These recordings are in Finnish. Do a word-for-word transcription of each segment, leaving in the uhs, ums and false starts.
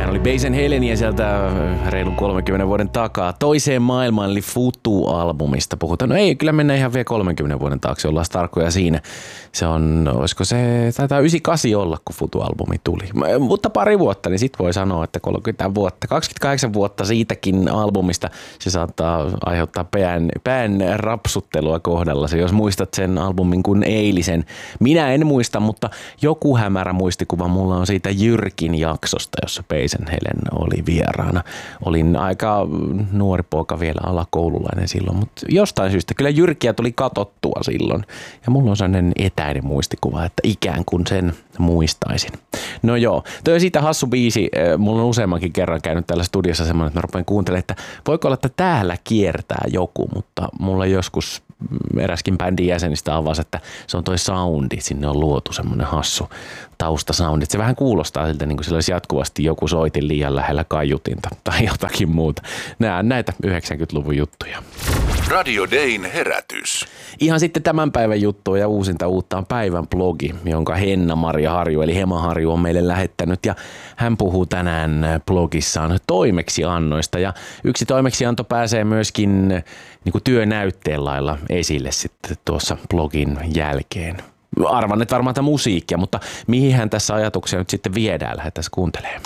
Sehän oli Basen Helenia sieltä reilun kolmenkymmenen vuoden takaa. Toiseen maailmaan eli Futu-albumista puhutaan. No ei, kyllä mennään ihan vielä kolmenkymmenen vuoden taakse, ollaan tarkkoja siinä. Se on, olisiko se, taitaa yhdeksänkymmentäkahdeksan olla, kun Futu-albumi tuli. Mutta pari vuotta, niin sit voi sanoa, että kolmekymmentä vuotta, kaksikymmentäkahdeksan vuotta siitäkin albumista se saattaa aiheuttaa pään, pään rapsuttelua kohdalla. Se, jos muistat sen albumin kuin eilisen. Minä en muista, mutta joku hämärä muistikuva mulla on siitä Jyrkin jaksosta, jossa Basen Helen oli vieraana. Olin aika nuori poika vielä, alakoululainen silloin, mutta jostain syystä kyllä Jyrkiä tuli katsottua silloin. Ja mulla on sellainen etäinen muistikuva, että ikään kuin sen muistaisin. No joo, toi on siitä hassu biisi. Mulla on useammankin kerran käynyt täällä studiossa semmoinen, että mä rupean kuuntelemaan, että voiko olla, että täällä kiertää joku, mutta mulla joskus eräskin bändin jäsenistä avasi, että se on toi soundi, sinne on luotu semmoinen hassu taustasoundi. Se vähän kuulostaa siltä, niin kuin sillä olisi jatkuvasti joku soitin liian lähellä kaiutinta tai jotakin muuta. Nämä näitä yhdeksänkymmentäluvun juttuja. Radio Dayn herätys. Ihan sitten tämän päivän juttua ja uusinta uutta on päivän blogi, jonka Henna-Maria Harju eli Hema Harju on meille lähettänyt. Ja hän puhuu tänään blogissaan toimeksiannoista ja yksi toimeksianto pääsee myöskin niin kuin työnäytteen lailla esille sitten tuossa blogin jälkeen. Arvan, että varmaan tämä musiikkia, mutta mihin hän tässä ajatuksia nyt sitten viedään, lähdetään kuuntelemaan.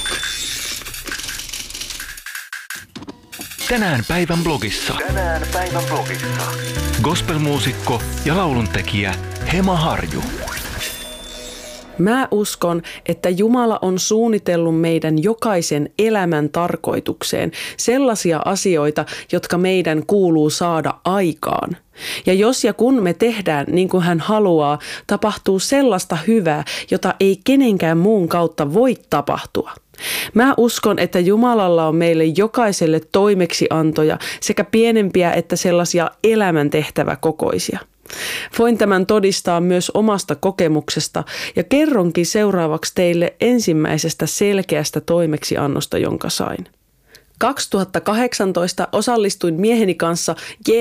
Tänään päivän blogissa. Tänään päivän blogissa. Gospelmuusikko ja lauluntekijä Hema Harju. Mä uskon, että Jumala on suunnitellut meidän jokaisen elämän tarkoitukseen sellaisia asioita, jotka meidän kuuluu saada aikaan. Ja jos ja kun me tehdään niin kuin hän haluaa, tapahtuu sellaista hyvää, jota ei kenenkään muun kautta voi tapahtua. Mä uskon, että Jumalalla on meille jokaiselle toimeksiantoja sekä pienempiä että sellaisia elämäntehtäväkokoisia. Voin tämän todistaa myös omasta kokemuksesta ja kerronkin seuraavaksi teille ensimmäisestä selkeästä toimeksiannosta, jonka sain. kaksituhattakahdeksantoista osallistuin mieheni kanssa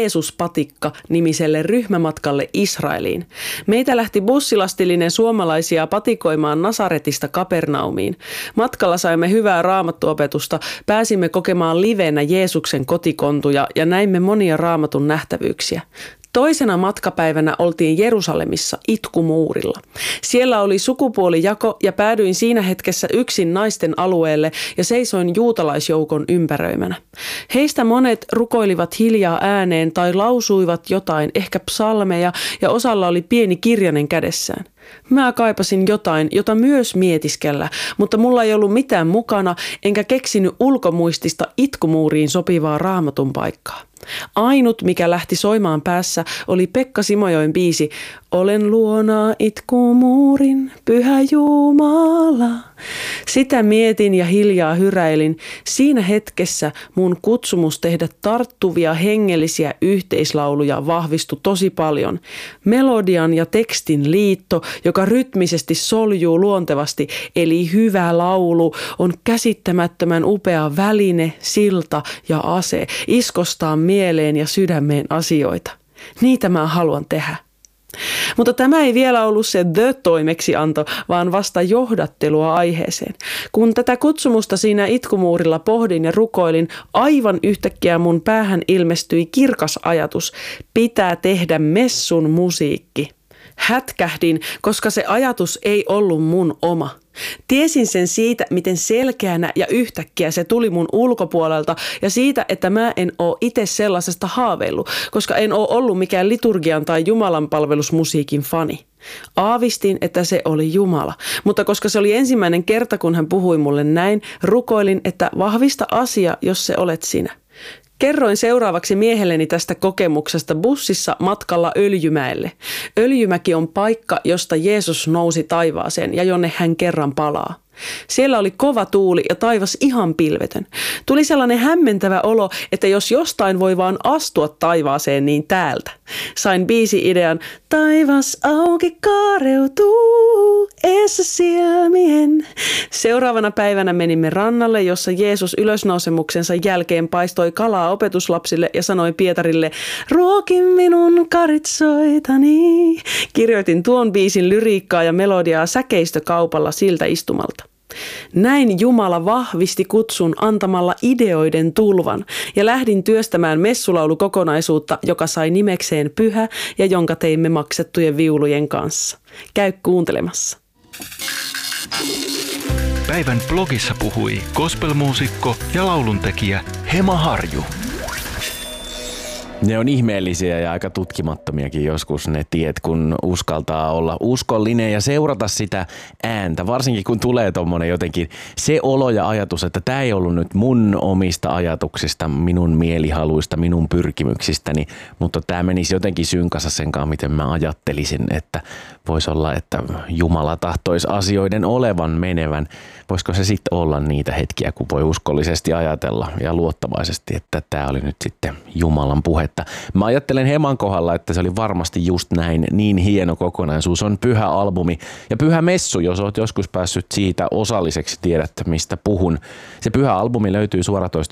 Jeesus-patikka-nimiselle ryhmämatkalle Israeliin. Meitä lähti bussilastillinen suomalaisia patikoimaan Nasaretista Kapernaumiin. Matkalla saimme hyvää raamattuopetusta, pääsimme kokemaan livenä Jeesuksen kotikontuja ja näimme monia raamatun nähtävyyksiä. Toisena matkapäivänä oltiin Jerusalemissa itkumuurilla. Siellä oli sukupuolijako ja päädyin siinä hetkessä yksin naisten alueelle ja seisoin juutalaisjoukon ympäröimänä. Heistä monet rukoilivat hiljaa ääneen tai lausuivat jotain, ehkä psalmeja, ja osalla oli pieni kirjanen kädessään. Mä kaipasin jotain, jota myös mietiskellä, mutta mulla ei ollut mitään mukana, enkä keksinyt ulkomuistista itkumuuriin sopivaa raamatun paikkaa. Ainut, mikä lähti soimaan päässä, oli Pekka Simojoen biisi Olen luona itkumuurin, pyhä Jumala. Sitä mietin ja hiljaa hyräilin. Siinä hetkessä mun kutsumus tehdä tarttuvia hengellisiä yhteislauluja vahvistui tosi paljon. Melodian ja tekstin liitto, joka rytmisesti soljuu luontevasti, eli hyvä laulu, on käsittämättömän upea väline, silta ja ase, iskostaa mieleen ja sydämeen asioita. Niitä mä haluan tehdä. Mutta tämä ei vielä ollut se the-toimeksianto, vaan vasta johdattelua aiheeseen. Kun tätä kutsumusta siinä itkumuurilla pohdin ja rukoilin, aivan yhtäkkiä mun päähän ilmestyi kirkas ajatus. Pitää tehdä messun musiikki. Hätkähdin, koska se ajatus ei ollut mun oma. Tiesin sen siitä, miten selkeänä ja yhtäkkiä se tuli mun ulkopuolelta ja siitä, että mä en oo itse sellaisesta haaveillut, koska en oo ollut mikään liturgian tai jumalanpalvelusmusiikin fani. Aavistin, että se oli Jumala, mutta koska se oli ensimmäinen kerta, kun hän puhui mulle näin, rukoilin, että vahvista asia, jos se olet sinä. Kerroin seuraavaksi miehelleni tästä kokemuksesta bussissa matkalla Öljymäelle. Öljymäki on paikka, josta Jeesus nousi taivaaseen ja jonne hän kerran palaa. Siellä oli kova tuuli ja taivas ihan pilvetön. Tuli sellainen hämmentävä olo, että jos jostain voi vaan astua taivaaseen, niin täältä. Sain biisi-idean, taivas auki kaareutuu, eessä silmien. Seuraavana päivänä menimme rannalle, jossa Jeesus ylösnousemuksensa jälkeen paistoi kalaa opetuslapsille ja sanoi Pietarille, ruoki minun karitsoitani. Kirjoitin tuon biisin lyriikkaa ja melodiaa säkeistökaupalla siltä istumalta. Näin Jumala vahvisti kutsun antamalla ideoiden tulvan ja lähdin työstämään messulaulukokonaisuutta, joka sai nimekseen Pyhä ja jonka teimme maksettujen viulujen kanssa. Käy kuuntelemassa. Päivän blogissa puhui gospelmuusikko ja lauluntekijä Hema Harju. Ne on ihmeellisiä ja aika tutkimattomiakin joskus ne tiet, kun uskaltaa olla uskollinen ja seurata sitä ääntä. Varsinkin kun tulee tommonen jotenkin se olo ja ajatus, että tämä ei ollut nyt mun omista ajatuksista, minun mielihaluista, minun pyrkimyksistäni, mutta tämä menisi jotenkin synkassa sen kanssa, miten mä ajattelisin, että voisi olla, että Jumala tahtoisi asioiden olevan menevän. Voisiko se sitten olla niitä hetkiä, kun voi uskollisesti ajatella ja luottavaisesti, että tämä oli nyt sitten Jumalan puhetta. Mä ajattelen Heman kohdalla, että se oli varmasti just näin, niin hieno kokonaisuus. On pyhä albumi ja pyhä messu, jos oot joskus päässyt siitä osalliseksi, tiedät mistä puhun. Se pyhä albumi löytyy suoratoisto